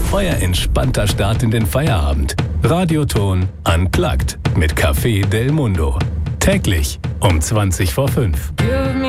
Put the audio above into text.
euer entspannter Start in den Feierabend. Radioton Unplugged mit Café Del Mundo. Täglich um 5:20.